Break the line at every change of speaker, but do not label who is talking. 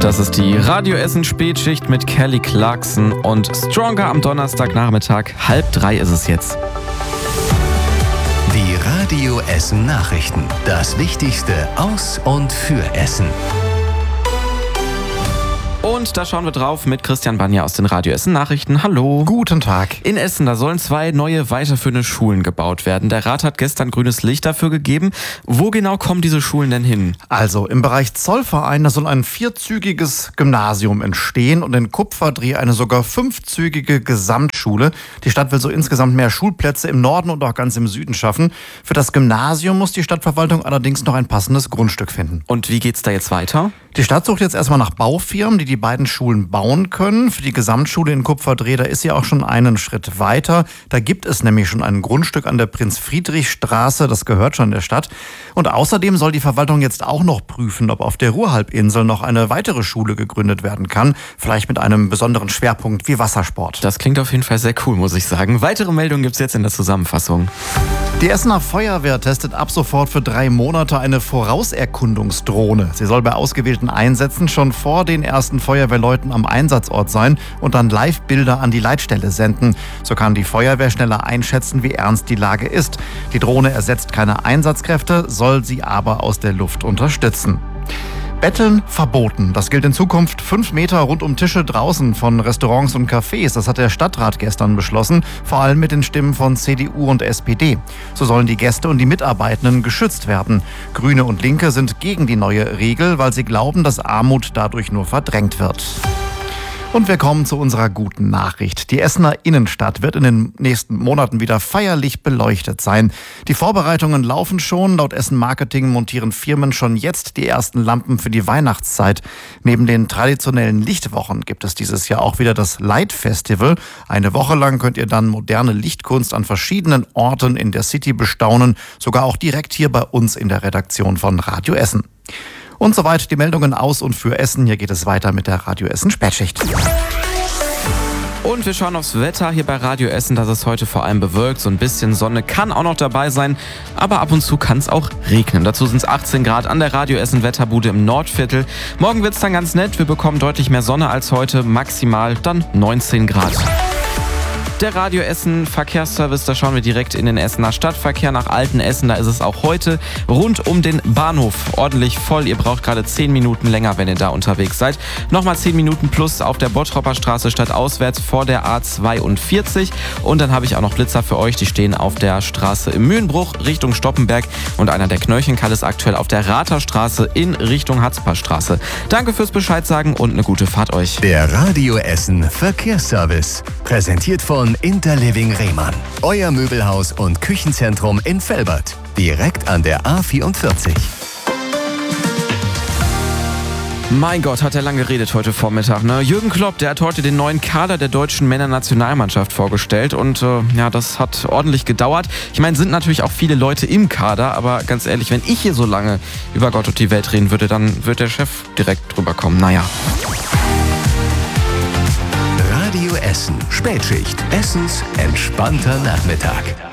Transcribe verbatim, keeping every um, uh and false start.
Das ist die Radio Essen Spätschicht mit Kelly Clarkson und Stronger am Donnerstagnachmittag. Halb drei ist es jetzt.
Die Radio Essen Nachrichten. Das Wichtigste aus und für Essen.
Und da schauen wir drauf mit Christian Banja aus den Radio Essen Nachrichten. Hallo.
Guten Tag.
In Essen, da sollen zwei neue weiterführende Schulen gebaut werden. Der Rat hat gestern grünes Licht dafür gegeben. Wo genau kommen diese Schulen denn hin?
Also im Bereich Zollverein, da soll ein vierzügiges Gymnasium entstehen und in Kupferdreh eine sogar fünfzügige Gesamtschule. Die Stadt will so insgesamt mehr Schulplätze im Norden und auch ganz im Süden schaffen. Für das Gymnasium muss die Stadtverwaltung allerdings noch ein passendes Grundstück finden.
Und wie geht's da jetzt weiter?
Die Stadt sucht jetzt erstmal nach Baufirmen, die die beiden Schulen bauen können. Für die Gesamtschule in Kupferdreh, da ist sie auch schon einen Schritt weiter. Da gibt es nämlich schon ein Grundstück an der Prinz-Friedrich-Straße, das gehört schon der Stadt. Und außerdem soll die Verwaltung jetzt auch noch prüfen, ob auf der Ruhrhalbinsel noch eine weitere Schule gegründet werden kann. Vielleicht mit einem besonderen Schwerpunkt wie Wassersport.
Das klingt auf jeden Fall sehr cool, muss ich sagen. Weitere Meldungen gibt's jetzt in der Zusammenfassung.
Die Essener Feuerwehr testet ab sofort für drei Monate eine Vorauserkundungsdrohne. Sie soll bei ausgewählten Einsätzen schon vor den ersten Feuerwehrleuten am Einsatzort sein und dann Live-Bilder an die Leitstelle senden. So kann die Feuerwehr schneller einschätzen, wie ernst die Lage ist. Die Drohne ersetzt keine Einsatzkräfte, soll sie aber aus der Luft unterstützen. Betteln verboten. Das gilt in Zukunft fünf Meter rund um Tische draußen von Restaurants und Cafés. Das hat der Stadtrat gestern beschlossen, vor allem mit den Stimmen von C D U und S P D. So sollen die Gäste und die Mitarbeitenden geschützt werden. Grüne und Linke sind gegen die neue Regel, weil sie glauben, dass Armut dadurch nur verdrängt wird. Und wir kommen zu unserer guten Nachricht. Die Essener Innenstadt wird in den nächsten Monaten wieder feierlich beleuchtet sein. Die Vorbereitungen laufen schon. Laut Essen Marketing montieren Firmen schon jetzt die ersten Lampen für die Weihnachtszeit. Neben den traditionellen Lichtwochen gibt es dieses Jahr auch wieder das Light Festival. Eine Woche lang könnt ihr dann moderne Lichtkunst an verschiedenen Orten in der City bestaunen. Sogar auch direkt hier bei uns in der Redaktion von Radio Essen. Und soweit die Meldungen aus und für Essen. Hier geht es weiter mit der Radio Essen Spätschicht.
Und wir schauen aufs Wetter hier bei Radio Essen. Das ist heute vor allem bewölkt. So ein bisschen Sonne kann auch noch dabei sein. Aber ab und zu kann es auch regnen. Dazu sind es achtzehn Grad an der Radio Essen Wetterbude im Nordviertel. Morgen wird es dann ganz nett. Wir bekommen deutlich mehr Sonne als heute. Maximal dann neunzehn Grad. Der Radio Essen Verkehrsservice, da schauen wir direkt in den Essener Stadtverkehr nach Altenessen. Da ist es auch heute rund um den Bahnhof ordentlich voll. Ihr braucht gerade zehn Minuten länger, wenn ihr da unterwegs seid. Nochmal zehn Minuten plus auf der Bottropper Straße stadtauswärts vor der A zweiundvierzig. Und dann habe ich auch noch Blitzer für euch. Die stehen auf der Straße im Mühlenbruch Richtung Stoppenberg. Und einer der Knöllchenkall ist aktuell auf der Ratherstraße in Richtung Hatzparstraße. Danke fürs Bescheid sagen und eine gute Fahrt euch.
Der Radio Essen Verkehrsservice. Präsentiert von Interliving Rehmann. Euer Möbelhaus und Küchenzentrum in Velbert. Direkt an der A vierundvierzig.
Mein Gott, hat er lang geredet heute Vormittag. Ne? Jürgen Klopp, der hat heute den neuen Kader der deutschen Männernationalmannschaft vorgestellt. Und äh, ja, das hat ordentlich gedauert. Ich meine, sind natürlich auch viele Leute im Kader. Aber ganz ehrlich, wenn ich hier so lange über Gott und die Welt reden würde, dann wird der Chef direkt drüber kommen. Naja.
Radio Essen Spätschicht. Essens entspannter Nachmittag.